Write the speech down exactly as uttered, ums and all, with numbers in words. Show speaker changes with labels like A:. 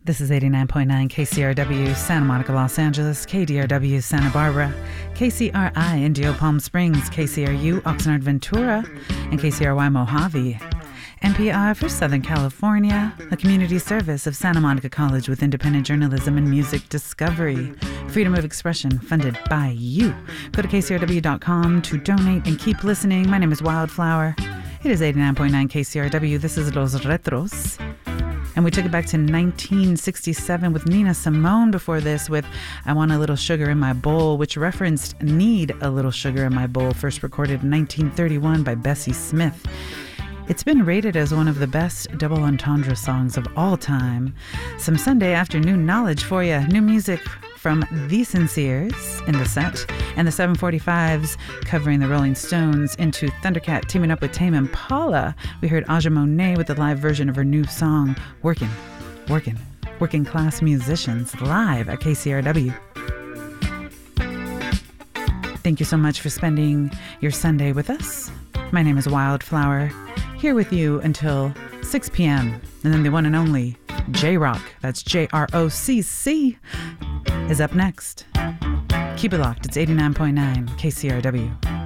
A: This is eighty-nine point nine K C R W, Santa Monica, Los Angeles, K D R W, Santa Barbara, K C R I, Indio, Palm Springs, K C R U, Oxnard, Ventura, and K C R Y, Mojave. N P R for Southern California, a community service of Santa Monica College with independent journalism and music discovery. Freedom of expression funded by you. Go to K C R W dot com to donate and keep listening. My name is Wildflower. It is eighty-nine point nine K C R W. This is Los Retros. And we took it back to nineteen sixty-seven with Nina Simone before this with I Want a Little Sugar in My Bowl, which referenced Need a Little Sugar in My Bowl, first recorded in nineteen thirty-one by Bessie Smith. It's been rated as one of the best double entendre songs of all time. Some Sunday afternoon knowledge for you. New music from The Sinceres in the set, and the seven forty-fives covering the Rolling Stones into Thundercat teaming up with Tame Impala. We heard Aja Monet with the live version of her new song, Workin', Workin', Working Class Musicians, live at K C R W. Thank you so much for spending your Sunday with us. My name is Wildflower, here with you until six p.m. And then the one and only J-Rock, that's J R O C C, is up next. Keep it locked. It's eighty-nine point nine K C R W.